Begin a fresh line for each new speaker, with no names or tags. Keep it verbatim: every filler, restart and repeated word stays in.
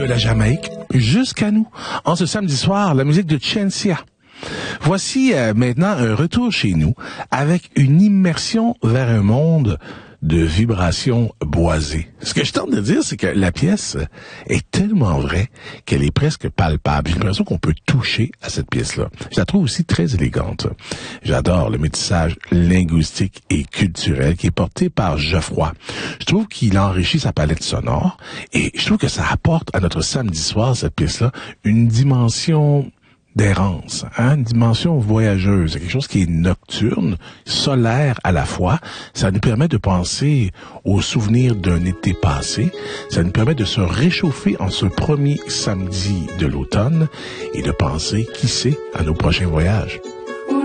la Jamaïque jusqu'à nous. En ce samedi soir, la musique de Shenseea. Voici euh, maintenant un retour chez nous avec une immersion vers un monde de vibrations boisées. Ce que je tente de dire, c'est que la pièce est tellement vraie qu'elle est presque palpable. J'ai l'impression qu'on peut toucher à cette pièce-là. Je la trouve aussi très élégante. J'adore le métissage linguistique et culturel qui est porté par Geoffroy. Je trouve qu'il enrichit sa palette sonore et je trouve que ça apporte à notre samedi soir, cette pièce-là, une dimension d'errance, hein, une dimension voyageuse, quelque chose qui est nocturne, solaire à la fois. Ça nous permet de penser aux souvenirs d'un été passé. Ça nous permet de se réchauffer en ce premier samedi de l'automne et de penser, qui sait, à nos prochains voyages.